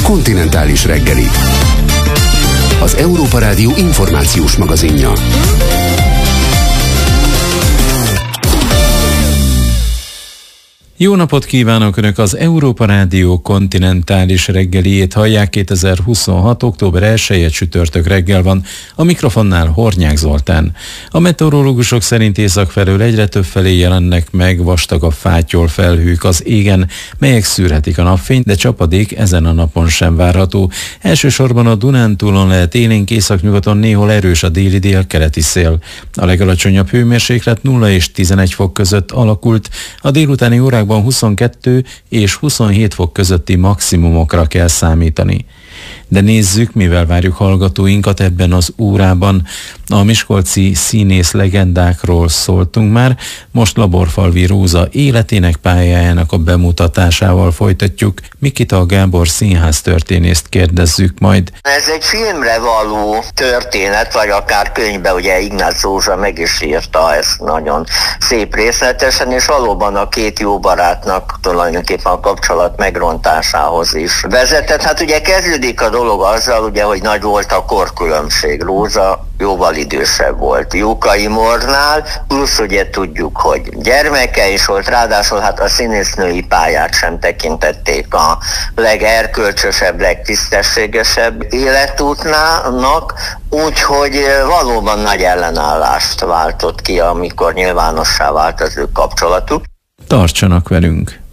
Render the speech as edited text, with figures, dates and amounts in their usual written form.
Kontinentális reggeli. Az Európa Rádió információs magazinja. Jó napot kívánok! Önök az Európa Rádió kontinentális reggeliét hallják. 2026. október 1-e csütörtök reggel van. A mikrofonnál Hornyák Zoltán. A meteorológusok szerint észak felől egyre több felé jelennek meg vastagabb fátyol felhők az égen, melyek szűrhetik a napfényt, de csapadék ezen a napon sem várható. Elsősorban a Dunántúlon lehet élénk, északnyugaton néhol erős a déli délkeleti szél. A legalacsonyabb hőmérséklet 0 és 11 fok között alakult, a délutáni órákban 22 és 27 fok közötti maximumokra kell számítani. De nézzük, mivel várjuk hallgatóinkat ebben az órában. A miskolci színész legendákról szóltunk már, most Laborfalvi Róza életének, pályájának a bemutatásával folytatjuk. Mikita Gábor színháztörténészt kérdezzük majd. Ez egy filmre való történet, vagy akár könyvbe, ugye Ignác Rózsa meg is írta ezt nagyon szép részletesen, és valóban a két jó barátnak tulajdonképpen a kapcsolat megrontásához is vezetett. Hát ugye kezdődik a dolog azzal, ugye, hogy nagy volt a korkülönbség. Róza jóval idősebb volt Jókai Mornál, plusz ugye tudjuk, hogy gyermeke is volt, ráadásul hát a színésznői pályát sem tekintették a legerkölcsösebb, legtisztességesebb életútnak, úgyhogy valóban nagy ellenállást váltott ki, amikor nyilvánossá vált az ő kapcsolatuk. Tartsanak velünk!